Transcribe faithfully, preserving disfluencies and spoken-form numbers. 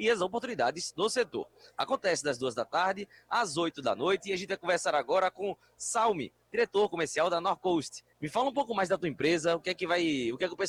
e as oportunidades do setor. Acontece das duas da tarde às oito da noite e a gente vai conversar agora com Salmi, diretor comercial da Norcoast. Me fala um pouco mais da tua empresa, o que é que vai, o que é que o pessoal